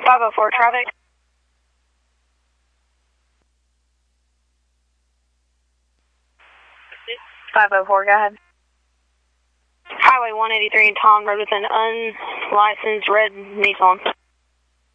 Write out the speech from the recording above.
504 traffic. .504, go ahead. Highway 183 in Tom Road with an unlicensed red Nissan.